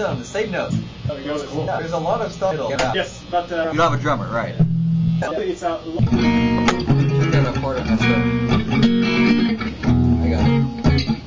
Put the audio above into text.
the same notes. It goes cool. There's a lot of stuff. Yes, but you don't have a drummer, right? It's a